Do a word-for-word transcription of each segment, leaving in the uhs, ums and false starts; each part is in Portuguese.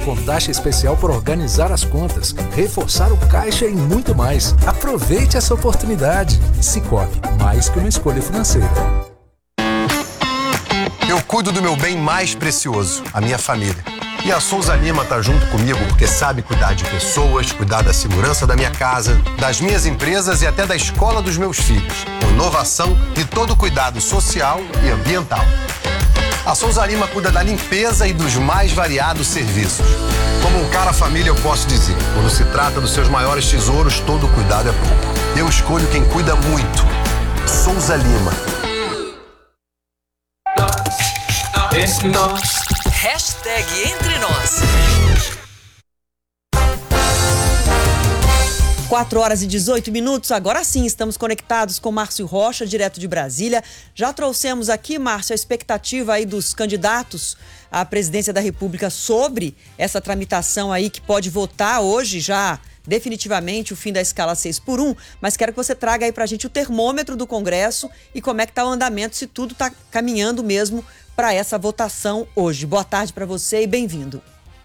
com taxa especial por organizar as contas, reforçar o caixa e muito mais. Aproveite essa oportunidade. Sicoob, mais que uma escolha financeira. Eu cuido do meu bem mais precioso, a minha família. E a Souza Lima tá junto comigo porque sabe cuidar de pessoas, cuidar da segurança da minha casa, das minhas empresas e até da escola dos meus filhos. Com inovação e todo o cuidado social e ambiental. A Souza Lima cuida da limpeza e dos mais variados serviços. Como um cara família, eu posso dizer, quando se trata dos seus maiores tesouros, todo cuidado é pouco. Eu escolho quem cuida muito. Souza Lima. Hashtag Entre Nós. quatro horas e dezoito minutos, agora sim estamos conectados com Márcio Rocha, direto de Brasília. Já trouxemos aqui, Márcio, a expectativa aí dos candidatos à presidência da República sobre essa tramitação aí que pode votar hoje já definitivamente o fim da escala seis por um, mas quero que você traga aí pra gente o termômetro do Congresso e como é que tá o andamento, se tudo tá caminhando mesmo para essa votação hoje. Boa tarde para você e bem-vindo.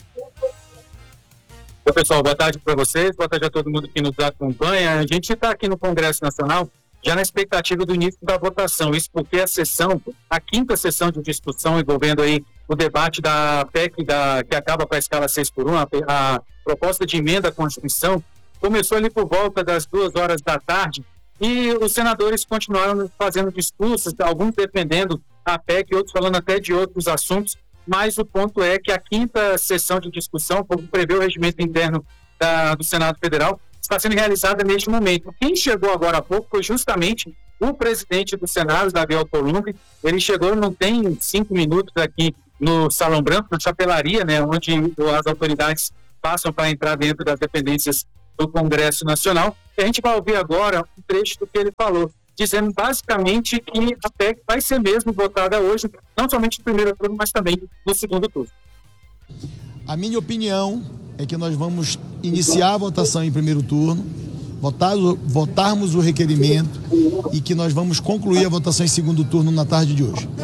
Oi, pessoal, boa tarde para vocês, boa tarde a todo mundo que nos acompanha. A gente está aqui no Congresso Nacional já na expectativa do início da votação, isso porque a sessão, a quinta sessão de discussão envolvendo aí o debate da P E C da, que acaba com a escala seis por um, a, a proposta de emenda à Constituição, começou ali por volta das duas horas da tarde e os senadores continuaram fazendo discursos, alguns defendendo a P E C, outros falando até de outros assuntos. Mas o ponto é que a quinta sessão de discussão, como prevê o regimento interno da, do Senado Federal, está sendo realizada neste momento. Quem chegou agora há pouco foi justamente o presidente do Senado, Davi Alcolumbre. Ele chegou, não tem cinco minutos aqui no Salão Branco, na chapelaria, né, onde as autoridades passam para entrar dentro das dependências do Congresso Nacional. E a gente vai ouvir agora um trecho do que ele falou, dizendo basicamente que a P E C vai ser mesmo votada hoje, não somente no primeiro turno, mas também no segundo turno. A minha opinião é que nós vamos iniciar a votação em primeiro turno, votar, votarmos o requerimento e que nós vamos concluir a votação em segundo turno na tarde de hoje.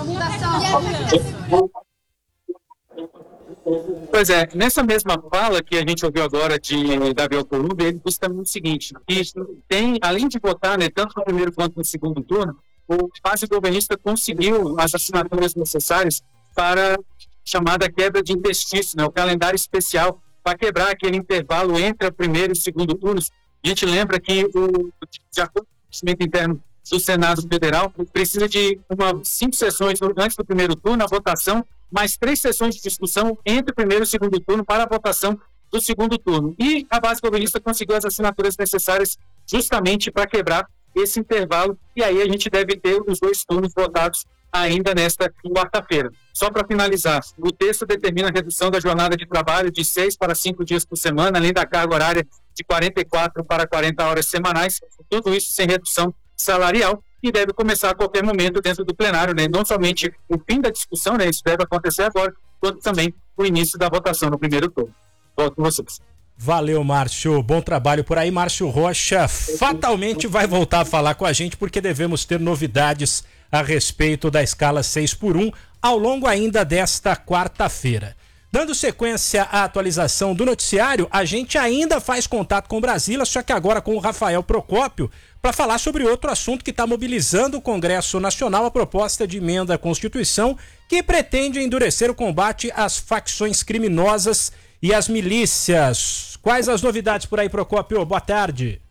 Pois é, nessa mesma fala que a gente ouviu agora de Davi Alcolumbre, ele disse também o seguinte, que tem, além de votar, né, tanto no primeiro quanto no segundo turno, o espaço governista conseguiu as assinaturas necessárias para a chamada quebra de interstício, né, o calendário especial para quebrar aquele intervalo entre o primeiro e o segundo turnos. A gente lembra que, o, de acordo com o regimento interno do Senado Federal, precisa de uma, cinco sessões antes do primeiro turno, a votação, mais três sessões de discussão entre o primeiro e o segundo turno para a votação do segundo turno. E a base governista conseguiu as assinaturas necessárias justamente para quebrar esse intervalo, e aí a gente deve ter os dois turnos votados ainda nesta quarta-feira. Só para finalizar, o texto determina a redução da jornada de trabalho de seis para cinco dias por semana, além da carga horária de quarenta e quatro para quarenta horas semanais, tudo isso sem redução salarial, e deve começar a qualquer momento dentro do plenário, né? Não somente o fim da discussão, né? Isso deve acontecer agora, quanto também o início da votação no primeiro turno. Volto com vocês. Valeu, Márcio. Bom trabalho por aí. Márcio Rocha fatalmente vai voltar a falar com a gente, porque devemos ter novidades a respeito da escala seis por um ao longo ainda desta quarta-feira. Dando sequência à atualização do noticiário, a gente ainda faz contato com Brasília, só que agora com o Rafael Procópio, para falar sobre outro assunto que está mobilizando o Congresso Nacional, a proposta de emenda à Constituição, que pretende endurecer o combate às facções criminosas e às milícias. Quais as novidades por aí, Procópio? Boa tarde.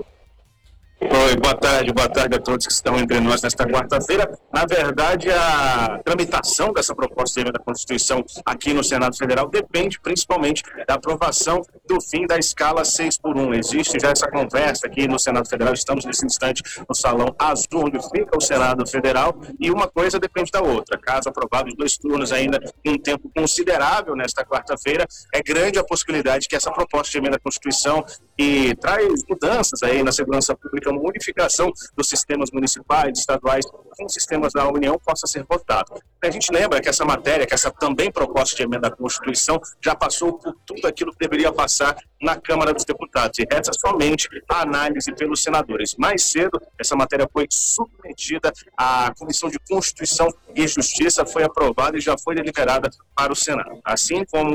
Oi, boa tarde, boa tarde a todos que estão entre nós nesta quarta-feira. Na verdade, a tramitação dessa proposta de emenda da Constituição aqui no Senado Federal depende principalmente da aprovação do fim da escala seis por um. Existe já essa conversa aqui no Senado Federal, estamos nesse instante no Salão Azul, onde fica o Senado Federal, e uma coisa depende da outra. Caso aprovado os dois turnos ainda em um tempo considerável nesta quarta-feira, é grande a possibilidade que essa proposta de emenda da Constituição, que traz mudanças aí na segurança pública, uma unificação dos sistemas municipais, estaduais, com os sistemas da União, possa ser votado. A gente lembra que essa matéria, que essa também proposta de emenda à Constituição, já passou por tudo aquilo que deveria passar na Câmara dos Deputados, e resta somente a análise pelos senadores. Mais cedo, essa matéria foi submetida à Comissão de Constituição e Justiça, foi aprovada e já foi deliberada para o Senado. Assim como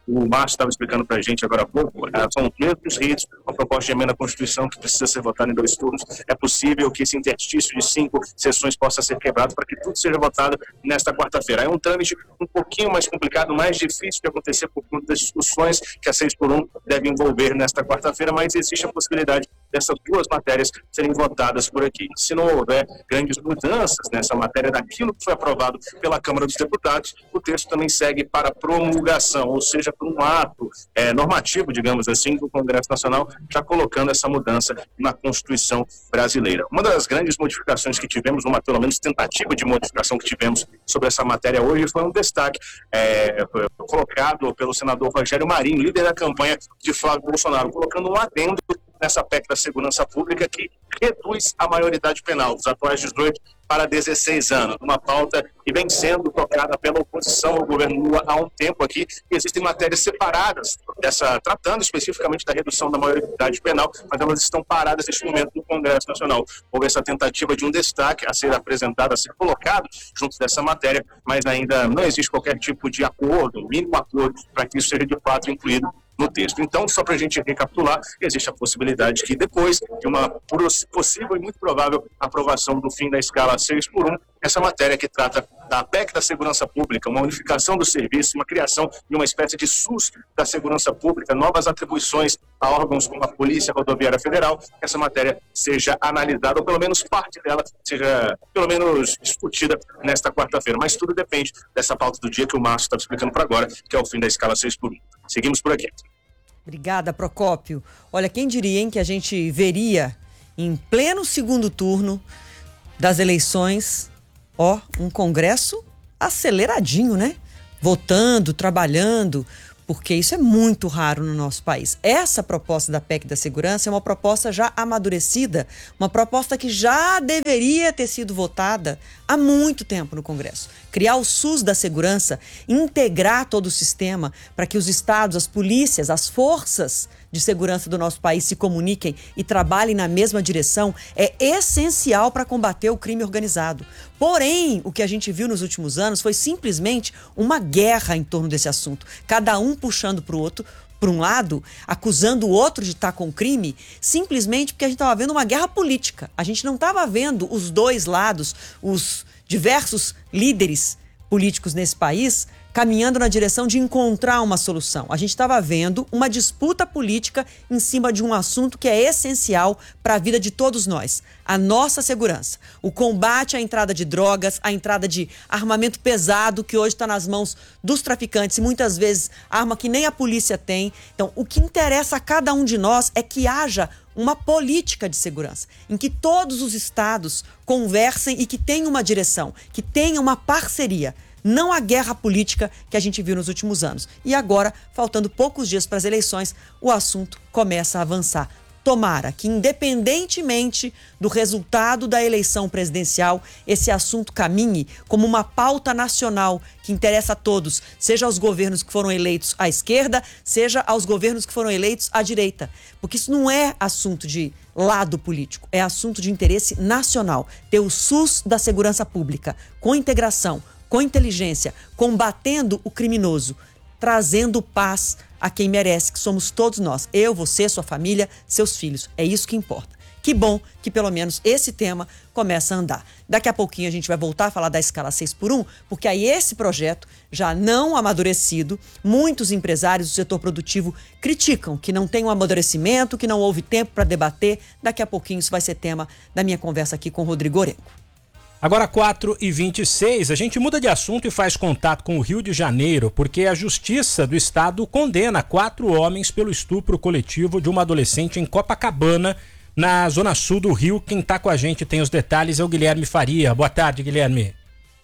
o Márcio estava explicando para a gente agora há pouco, são os mesmos ritos, uma proposta de emenda à Constituição que precisa ser votada em dois turnos. É possível que esse interstício de cinco sessões possa ser quebrado para que tudo seja votado nesta quarta-feira. É um trâmite um pouquinho mais complicado, mais difícil de acontecer por conta das discussões que a seis por um deve envolver nesta quarta-feira, mas existe a possibilidade dessas duas matérias serem votadas por aqui. Se não houver grandes mudanças nessa matéria daquilo que foi aprovado pela Câmara dos Deputados, o texto também segue para promulgação, ou seja, para um ato é, normativo, digamos assim, do Congresso Nacional, já colocando essa mudança na Constituição brasileira. Uma das grandes modificações que tivemos, uma pelo menos tentativa de modificação que tivemos sobre essa matéria hoje, foi um destaque é, colocado pelo senador Rogério Marinho, líder da campanha de Flávio Bolsonaro, colocando um adendo nessa P E C da Segurança Pública que reduz a maioridade penal dos atuais dezoito para dezesseis anos, uma pauta que vem sendo tocada pela oposição ao governo Lula há um tempo aqui. Existem matérias separadas, dessa, tratando especificamente da redução da maioridade penal, mas elas estão paradas neste momento no Congresso Nacional. Houve essa tentativa de um destaque a ser apresentado, a ser colocado junto dessa matéria, mas ainda não existe qualquer tipo de acordo, mínimo acordo, para que isso seja de fato incluído no texto. Então, só para a gente recapitular, existe a possibilidade que depois de uma possível e muito provável aprovação do fim da escala seis por um, essa matéria que trata da P E C da Segurança Pública, uma unificação do serviço, uma criação de uma espécie de SUS da Segurança Pública, novas atribuições a órgãos como a Polícia Rodoviária Federal, que essa matéria seja analisada, ou pelo menos parte dela seja, pelo menos, discutida nesta quarta-feira. Mas tudo depende dessa pauta do dia que o Márcio está explicando para agora, que é o fim da escala seis por um. Seguimos por aqui. Obrigada, Procópio. Olha, quem diria, hein, que a gente veria em pleno segundo turno das eleições, ó, um Congresso aceleradinho, né? Votando, trabalhando, porque isso é muito raro no nosso país. Essa proposta da P E C da Segurança é uma proposta já amadurecida, uma proposta que já deveria ter sido votada há muito tempo no Congresso. Criar o SUS da Segurança, integrar todo o sistema para que os estados, as polícias, as forças de segurança do nosso país se comuniquem e trabalhem na mesma direção é essencial para combater o crime organizado. Porém, o que a gente viu nos últimos anos foi simplesmente uma guerra em torno desse assunto. Cada um puxando para o outro, para um lado, acusando o outro de estar com crime, simplesmente porque a gente estava vendo uma guerra política. A gente não estava vendo os dois lados, os diversos líderes políticos nesse país caminhando na direção de encontrar uma solução. A gente estava vendo uma disputa política em cima de um assunto que é essencial para a vida de todos nós, a nossa segurança. O combate à entrada de drogas, à entrada de armamento pesado que hoje está nas mãos dos traficantes e muitas vezes arma que nem a polícia tem. Então, o que interessa a cada um de nós é que haja uma política de segurança, em que todos os estados conversem e que tenham uma direção, que tenham uma parceria. Não a guerra política que a gente viu nos últimos anos. E agora, faltando poucos dias para as eleições, o assunto começa a avançar. Tomara que, independentemente do resultado da eleição presidencial, esse assunto caminhe como uma pauta nacional que interessa a todos, seja aos governos que foram eleitos à esquerda, seja aos governos que foram eleitos à direita. Porque isso não é assunto de lado político, é assunto de interesse nacional. Ter o SUS da segurança pública, com integração, com inteligência, combatendo o criminoso, trazendo paz a quem merece, que somos todos nós. Eu, você, sua família, seus filhos. É isso que importa. Que bom que pelo menos esse tema começa a andar. Daqui a pouquinho a gente vai voltar a falar da escala seis por um, porque aí esse projeto, já não amadurecido, muitos empresários do setor produtivo criticam que não tem um amadurecimento, que não houve tempo para debater. Daqui a pouquinho isso vai ser tema da minha conversa aqui com o Rodrigo Orengo. Agora quatro e vinte e seis, a gente muda de assunto e faz contato com o Rio de Janeiro, porque a Justiça do Estado condena quatro homens pelo estupro coletivo de uma adolescente em Copacabana, na zona sul do Rio. Quem está com a gente tem os detalhes é o Guilherme Faria. Boa tarde, Guilherme.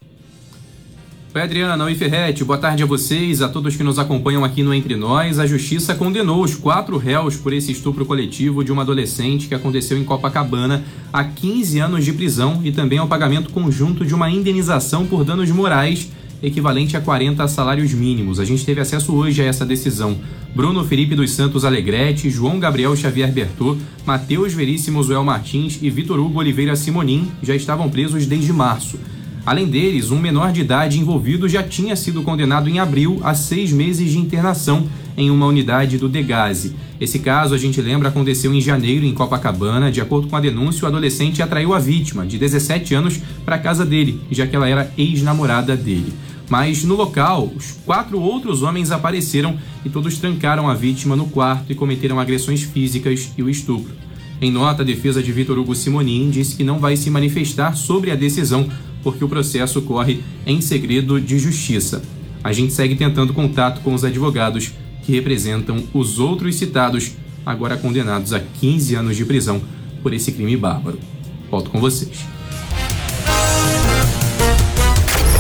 Oi, Adriana, oi, Ferretti. Boa tarde a vocês, a todos que nos acompanham aqui no Entre Nós. A Justiça condenou os quatro réus por esse estupro coletivo de uma adolescente que aconteceu em Copacabana a quinze anos de prisão e também ao pagamento conjunto de uma indenização por danos morais equivalente a quarenta salários mínimos. A gente teve acesso hoje a essa decisão. Bruno Felipe dos Santos Alegrete, João Gabriel Xavier Bertô, Matheus Veríssimo Zoel Martins e Vitor Hugo Oliveira Simonim já estavam presos desde março. Além deles, um menor de idade envolvido já tinha sido condenado em abril a seis meses de internação em uma unidade do Degase. Esse caso, a gente lembra, aconteceu em janeiro em Copacabana. De acordo com a denúncia, o adolescente atraiu a vítima, de dezessete anos, para a casa dele, já que ela era ex-namorada dele. Mas no local, os quatro outros homens apareceram e todos trancaram a vítima no quarto e cometeram agressões físicas e o estupro. Em nota, a defesa de Vitor Hugo Simonin disse que não vai se manifestar sobre a decisão, porque o processo corre em segredo de justiça. A gente segue tentando contato com os advogados que representam os outros citados, agora condenados a quinze anos de prisão por esse crime bárbaro. Volto com vocês.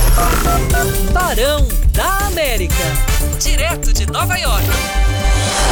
Barão da América, direto de Nova York.